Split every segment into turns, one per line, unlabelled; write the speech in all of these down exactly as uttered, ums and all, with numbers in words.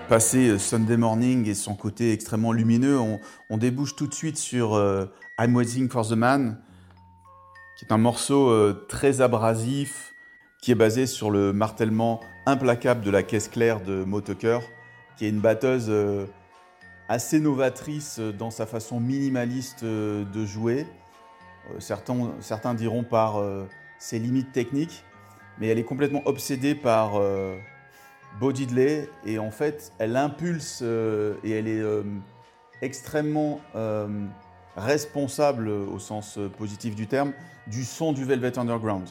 Passé Sunday Morning et son côté extrêmement lumineux, on, on débouche tout de suite sur euh, I'm Waiting for the Man, qui est un morceau euh, très abrasif, qui est basé sur le martèlement implacable de la caisse claire de Moe Tucker, qui est une batteuse euh, assez novatrice dans sa façon minimaliste euh, de jouer. Euh, certains, certains diront par euh, ses limites techniques, mais elle est complètement obsédée par euh, Bo Diddley, et en fait elle impulse euh, et elle est euh, extrêmement euh, responsable au sens positif du terme du son du Velvet Underground.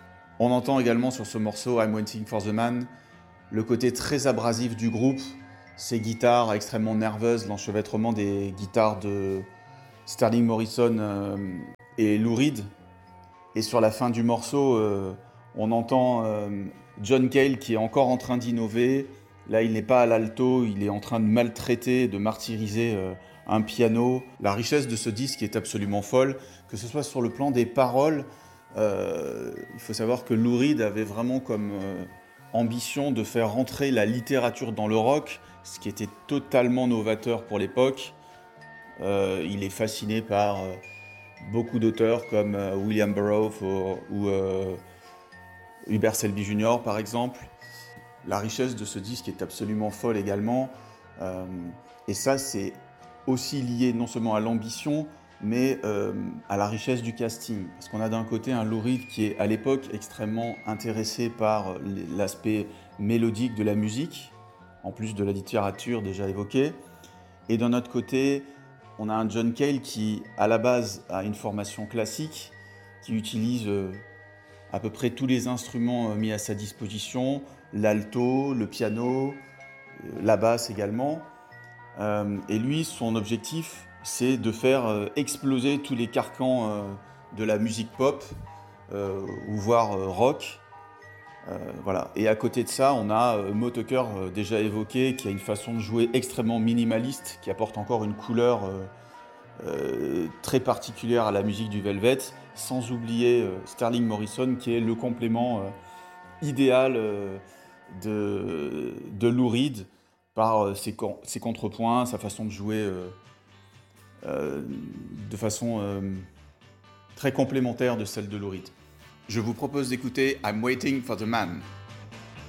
On entend également sur ce morceau I'm Waiting for the Man le côté très abrasif du groupe, ces guitares extrêmement nerveuses, l'enchevêtrement des guitares de Sterling Morrison euh, et Lou Reed. Et sur la fin du morceau, euh, on entend euh, John Cale qui est encore en train d'innover. Là, il n'est pas à l'alto, il est en train de maltraiter, de martyriser euh, un piano. La richesse de ce disque est absolument folle, que ce soit sur le plan des paroles. Euh, il faut savoir que Lou Reed avait vraiment comme euh, ambition de faire rentrer la littérature dans le rock, ce qui était totalement novateur pour l'époque. Euh, il est fasciné par euh, beaucoup d'auteurs comme euh, William Burroughs ou, ou euh, Hubert Selby junior par exemple. La richesse de ce disque est absolument folle également. Euh, et ça, c'est aussi lié non seulement à l'ambition, mais euh, à la richesse du casting. Parce qu'on a d'un côté un Lou Reed qui est à l'époque extrêmement intéressé par l'aspect mélodique de la musique, en plus de la littérature déjà évoquée. Et d'un autre côté, on a un John Cale qui, à la base, a une formation classique, qui utilise euh, à peu près tous les instruments euh, mis à sa disposition, l'alto, le piano, euh, la basse également. Euh, et lui, son objectif, c'est de faire euh, exploser tous les carcans euh, de la musique pop, euh, ou voire euh, rock. Euh, voilà. Et à côté de ça, on a euh, Moe Tucker, euh, déjà évoqué, qui a une façon de jouer extrêmement minimaliste, qui apporte encore une couleur euh, euh, très particulière à la musique du Velvet, sans oublier euh, Sterling Morrison, qui est le complément euh, idéal euh, de, de Lou Reed, par euh, ses, ses contrepoints, sa façon de jouer euh, euh, de façon euh, très complémentaire de celle de Lou Reed. Je vous propose d'écouter I'm Waiting for the Man.